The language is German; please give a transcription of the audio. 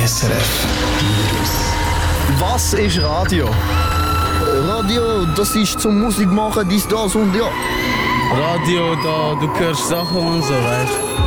SRF. Was ist Radio? Radio, das ist zum Musik machen, dies, das und ja. Radio, da du hörst Sachen und so, weißt du.